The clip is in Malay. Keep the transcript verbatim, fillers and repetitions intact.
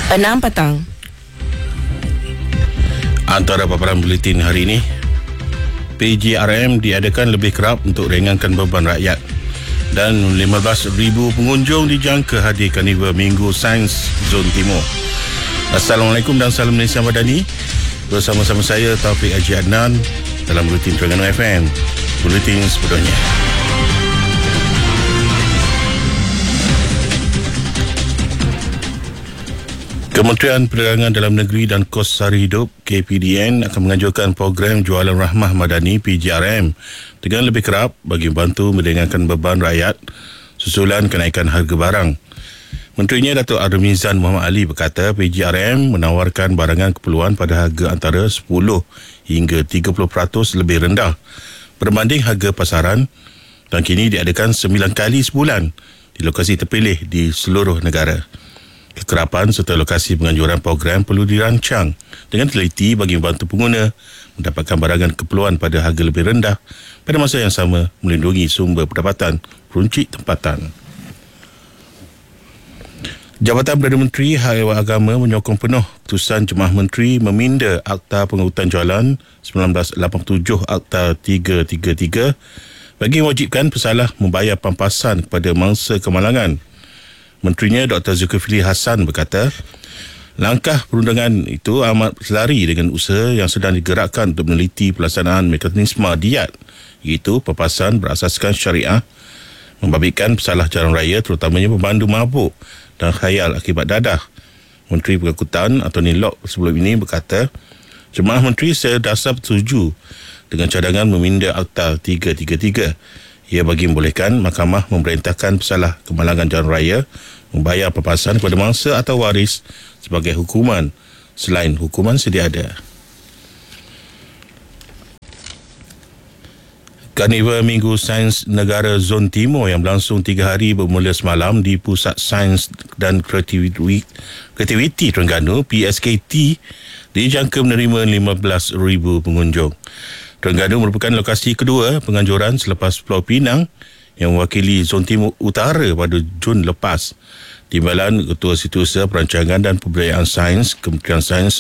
enam petang. Antara paparan buletin hari ini, P J R M diadakan lebih kerap untuk ringankan beban rakyat, dan lima belas ribu pengunjung dijangka hadir Karnival Minggu Sains Zon Timur. Assalamualaikum dan salam Malaysia Madani. Bersama-sama saya Taufik Haji Adnan dalam Buletin Terengganu F M. Buletin sepenuhnya. Kementerian Perdagangan Dalam Negeri dan Kos Sari Hidup K P D N akan menganjurkan program Jualan Rahmah Madani P J R M dengan lebih kerap bagi membantu meringankan beban rakyat susulan kenaikan harga barang. Menterinya Datuk Armizan Muhammad Ali berkata P J R M menawarkan barangan keperluan pada harga antara sepuluh hingga tiga puluh peratus lebih rendah berbanding harga pasaran, dan kini diadakan sembilan kali sebulan di lokasi terpilih di seluruh negara. Kekerapan serta lokasi penganjuran program perlu dirancang dengan teliti bagi membantu pengguna mendapatkan barangan keperluan pada harga lebih rendah pada masa yang sama melindungi sumber pendapatan peruncit tempatan. Jabatan Perdana Menteri Hak Ehwal Agama menyokong penuh keputusan Jemaah Menteri meminda Akta Pengurutan Jalan sembilan belas lapan puluh tujuh Akta tiga tiga tiga bagi mewajibkan pesalah membayar pampasan kepada mangsa kemalangan. Menterinya Doktor Zulkifli Hassan berkata, langkah perundangan itu amat selari dengan usaha yang sedang digerakkan untuk meneliti pelaksanaan mekanisme diat, iaitu pampasan berasaskan syariah, membabitkan pesalah jalan raya terutamanya pemandu mabuk dan khayal akibat dadah. Menteri Pengangkutan Anthony Locke sebelum ini berkata, Jemaah Menteri sedasar setuju dengan cadangan meminda Akta tiga tiga tiga. Ia bagi membolehkan mahkamah memerintahkan pesalah kemalangan jalan raya membayar pampasan kepada mangsa atau waris sebagai hukuman selain hukuman sedia ada. Karnival Minggu Sains Negara Zon Timur yang berlangsung tiga hari bermula semalam di Pusat Sains dan Kreativiti Terengganu P S K T dijangka menerima lima belas ribu pengunjung. Terengganu merupakan lokasi kedua penganjuran selepas Pulau Pinang yang mewakili Zon Timur Utara pada Jun lepas. Timbalan Ketua Setiausaha Perancangan dan Pemberdayaan Sains Kementerian Sains